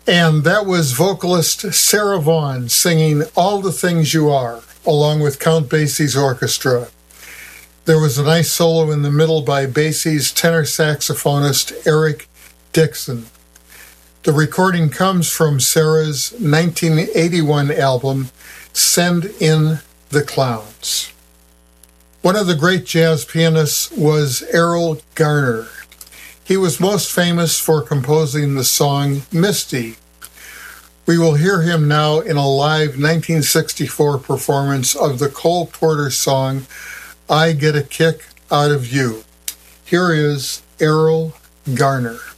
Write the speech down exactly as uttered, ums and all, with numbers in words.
And that was vocalist Sarah Vaughan singing All the Things You Are, along with Count Basie's orchestra. There was a nice solo in the middle by Basie's tenor saxophonist Eric Dixon. The recording comes from Sarah's nineteen eighty-one album, Send in the Clowns. One of the great jazz pianists was Erroll Garner. He was most famous for composing the song Misty. We will hear him now in a live nineteen sixty-four performance of the Cole Porter song, I Get a Kick Out of You. Here is Erroll Garner.